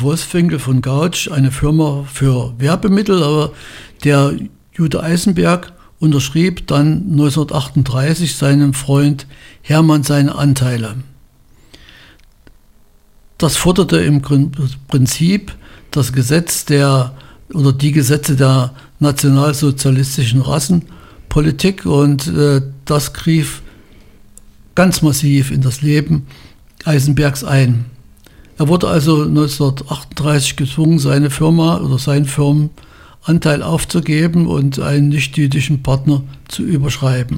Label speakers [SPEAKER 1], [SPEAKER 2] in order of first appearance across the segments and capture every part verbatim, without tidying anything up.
[SPEAKER 1] Wolfswinkel von Gautsch eine Firma für Werbemittel, aber der Jude Eisenberg unterschrieb dann neunzehnhundertachtunddreißig seinem Freund Hermann seine Anteile. Das forderte im Prinzip das Gesetz der oder die Gesetze der nationalsozialistischen Rassenpolitik und äh, das griff ganz massiv in das Leben Eisenbergs ein. Er wurde also neunzehnhundertachtunddreißig gezwungen, seine Firma oder seinen Firmenanteil aufzugeben und einen nichtjüdischen Partner zu überschreiben.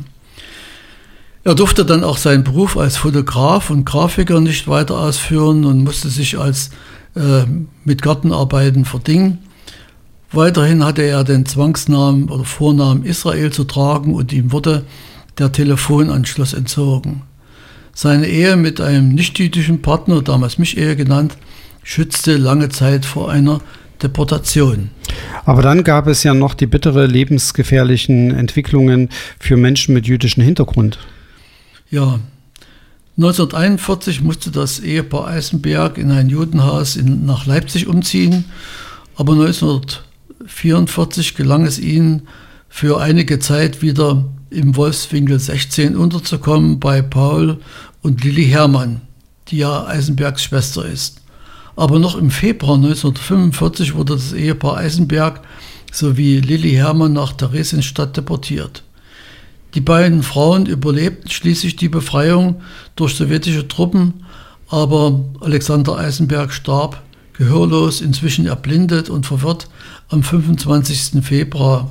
[SPEAKER 1] Er durfte dann auch seinen Beruf als Fotograf und Grafiker nicht weiter ausführen und musste sich als äh, mit Gartenarbeiten verdingen. Weiterhin hatte er den Zwangsnamen oder Vornamen Israel zu tragen und ihm wurde der Telefonanschluss entzogen. Seine Ehe mit einem nichtjüdischen Partner, damals Mischehe genannt, schützte lange Zeit vor einer Deportation.
[SPEAKER 2] Aber dann gab es ja noch die bittere, lebensgefährlichen Entwicklungen für Menschen mit jüdischem Hintergrund. Ja,
[SPEAKER 1] neunzehnhunderteinundvierzig musste das Ehepaar Eisenberg in ein Judenhaus in, nach Leipzig umziehen, aber neunzehnhundertvierundvierzig gelang es ihnen, für einige Zeit wieder im Wolfswinkel sechzehn unterzukommen bei Paul und Lilli Hermann, die ja Eisenbergs Schwester ist. Aber noch im Februar neunzehnhundertfünfundvierzig wurde das Ehepaar Eisenberg sowie Lilli Hermann nach Theresienstadt deportiert. Die beiden Frauen überlebten schließlich die Befreiung durch sowjetische Truppen, aber Alexander Eisenberg starb gehörlos, inzwischen erblindet und verwirrt am fünfundzwanzigsten Februar,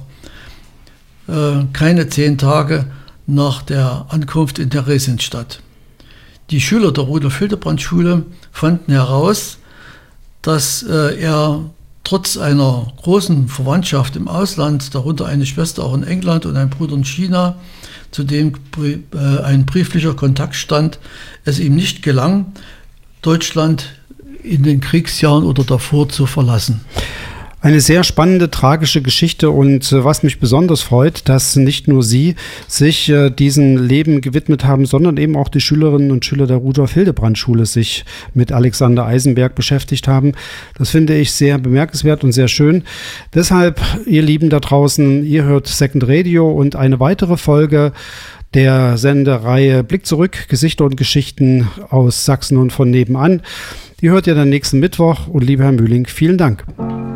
[SPEAKER 1] äh, keine zehn Tage nach der Ankunft in Theresienstadt. Die Schüler der Rudolf-Hildebrand-Schule fanden heraus, dass äh, er trotz einer großen Verwandtschaft im Ausland, darunter eine Schwester auch in England und ein Bruder in China, zu dem äh, ein brieflicher Kontakt stand, es ihm nicht gelang, Deutschland in den Kriegsjahren oder davor zu verlassen.
[SPEAKER 2] Eine sehr spannende, tragische Geschichte und äh, was mich besonders freut, dass nicht nur Sie sich äh, diesem Leben gewidmet haben, sondern eben auch die Schülerinnen und Schüler der Rudolf-Hildebrand-Schule sich mit Alexander Eisenberg beschäftigt haben. Das finde ich sehr bemerkenswert und sehr schön. Deshalb, ihr Lieben da draußen, ihr hört Second Radio und eine weitere Folge der Sendereihe Blick zurück, Gesichter und Geschichten aus Sachsen und von nebenan. Die hört ihr dann nächsten Mittwoch und lieber Herr Mühling, vielen Dank.